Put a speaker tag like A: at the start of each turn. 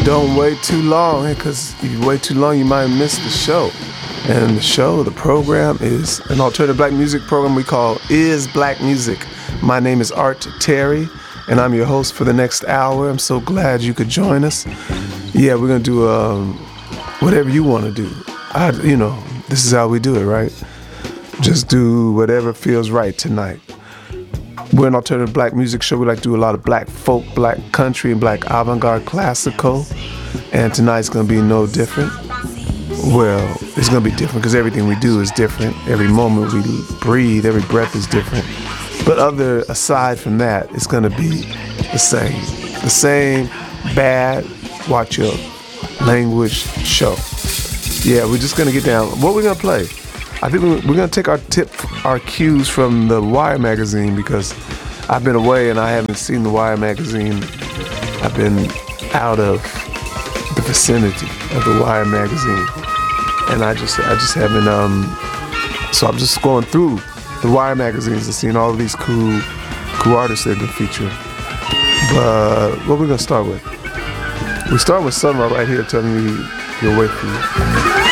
A: Don't wait too long, because if you wait too long, you might miss the show. And the program is an alternative black music program we call Is Black Music. My name is Art Terry, and I'm your host for the next hour. I'm so glad you could join us. Yeah, we're going to do whatever you want to do. This is how we do it, right? Just do whatever feels right tonight. We're an alternative black music show. We like to do a lot of black folk, black country, and black avant-garde classical. And tonight's going to be no different. Well, it's going to be different because everything we do is different. Every moment we breathe, every breath is different. But aside from that, it's going to be the same. The same bad, watch your language show. Yeah, we're just going to get down. What we're going to play? I think we're going to take our cues from the Wire magazine, because I've been away and I haven't seen the Wire magazine. I've been out of the vicinity of the Wire magazine, and I just haven't. So I'm just going through the Wire magazines and seeing all of these cool artists they've been featuring. But what we're going to start with? We start with Sun Ra right here telling me you'll wait for you.